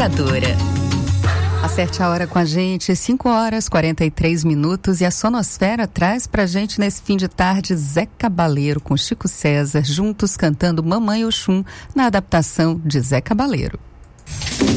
Educadora. Acerte a hora com a gente, 5h43 e a Sonosfera traz pra gente nesse fim de tarde Zé Cabaleiro com Chico César, juntos cantando Mamãe Oxum na adaptação de Zé Cabaleiro.